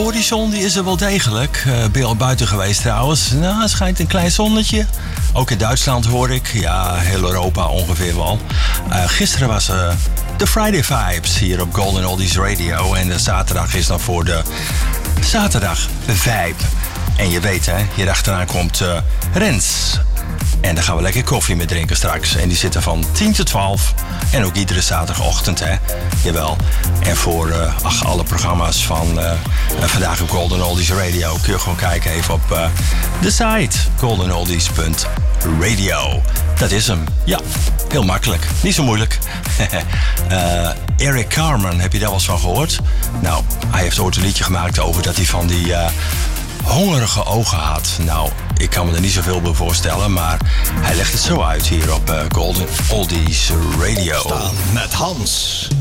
horizon die is er wel degelijk. Ben je al buiten geweest trouwens? Nou, het schijnt een klein zonnetje. Ook in Duitsland hoor ik. Ja, heel Europa ongeveer wel. Gisteren was de Friday Vibes hier op Golden Oldies Radio. En de zaterdag is dan voor de zaterdag Vibe. En je weet hè, hier achteraan komt Rens. En daar gaan we lekker koffie mee drinken straks. En die zitten van 10 tot 12. En ook iedere zaterdagochtend, hè. Jawel. En voor alle programma's van vandaag op Golden Oldies Radio kun je gewoon kijken even op de site goldenoldies.radio. Dat is hem. Ja, heel makkelijk. Niet zo moeilijk. Eric Carmen, heb je daar wel eens van gehoord? Nou, hij heeft ooit een liedje gemaakt over dat hij van die hongerige ogen had. Nou, ik kan me er niet zoveel bij voorstellen, maar hij legt het zo uit hier op Golden Oldies Radio. Staan met Hans.